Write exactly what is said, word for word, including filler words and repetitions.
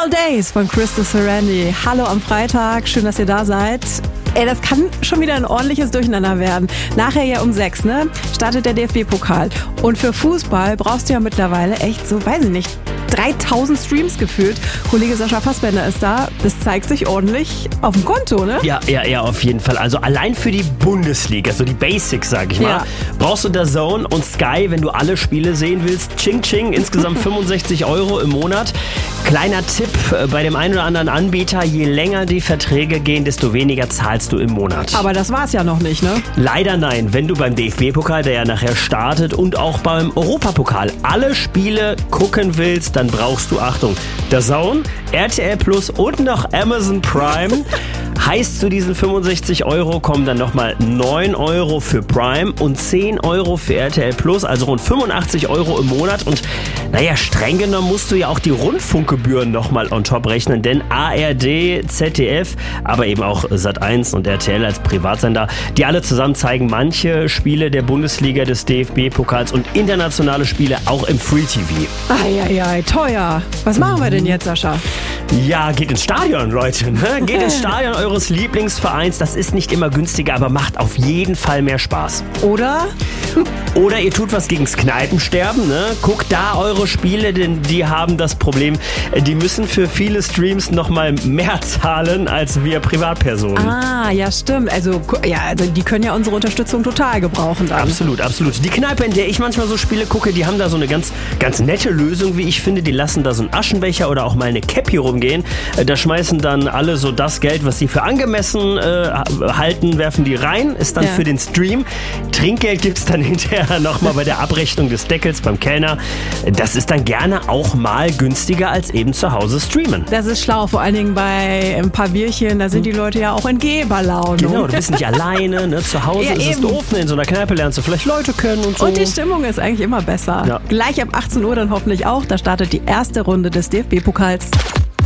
All Days von Crystal Serenity. Hallo am Freitag, schön, dass ihr da seid. Ey, das kann schon wieder ein ordentliches Durcheinander werden. Nachher ja um sechs, ne, startet der D F B-Pokal. Und für Fußball brauchst du ja mittlerweile echt so, weiß ich nicht, dreitausend Streams gefühlt. Kollege Sascha Fassbender ist da. Das zeigt sich ordentlich auf dem Konto, ne? Ja, ja, ja, auf jeden Fall. Also allein für die Bundesliga, so die Basics, sag ich mal, Ja. brauchst du D A Z N und Sky, wenn du alle Spiele sehen willst. Ching, ching, insgesamt fünfundsechzig Euro im Monat. Kleiner Tipp bei dem einen oder anderen Anbieter, je länger die Verträge gehen, desto weniger zahlst du im Monat. Aber das war's ja noch nicht, ne? Leider nein. Wenn du beim D F B-Pokal, der ja nachher startet, und auch beim Europapokal alle Spiele gucken willst, dann brauchst du, Achtung, D A Z N, R T L Plus und noch Amazon Prime. Heißt, zu diesen fünfundsechzig Euro kommen dann nochmal neun Euro für Prime und zehn Euro für R T L Plus, also rund fünfundachtzig Euro im Monat. Und naja, streng genommen musst du ja auch die Rundfunkgebühren nochmal on top rechnen, denn A R D, Z D F, aber eben auch Sat eins und R T L als Privatsender, die alle zusammen zeigen manche Spiele der Bundesliga, des D F B-Pokals und internationale Spiele auch im Free-T V. Eieiei, teuer. Was machen wir denn jetzt, Sascha? Ja, geht ins Stadion, Leute. Ne? Geht ins Stadion eures Lieblingsvereins. Das ist nicht immer günstiger, aber macht auf jeden Fall mehr Spaß. Oder? Oder ihr tut was gegens Kneipensterben. Ne? Guckt da eure Spiele, denn die haben das Problem, die müssen für viele Streams nochmal mehr zahlen als wir Privatpersonen. Ah, ja, stimmt. Also, ja, also die können ja unsere Unterstützung total gebrauchen dann. Absolut, absolut. Die Kneipe, in der ich manchmal so Spiele gucke, die haben da so eine ganz, ganz nette Lösung, wie ich finde. Die lassen da so einen Aschenbecher oder auch mal eine Cappy rumgehen. Da schmeißen dann alle so das Geld, was sie für angemessen äh, halten, werfen die rein. Ist dann Ja. für den Stream. Trinkgeld gibt's dann hinterher nochmal bei der Abrechnung des Deckels beim Kellner. Das ist dann gerne auch mal günstiger als eben zu Hause streamen. Das ist schlau, vor allen Dingen bei ein paar Bierchen, da sind die Leute ja auch in Geberlaune. Genau, du bist nicht alleine, ne? Zu Hause Ja, ist es eben. doof, ne? In so einer Kneipe lernst du vielleicht Leute kennen und so. Und die Stimmung ist eigentlich immer besser. Ja. Gleich ab achtzehn Uhr dann hoffentlich auch. Da startet die erste Runde des D F B-Pokals.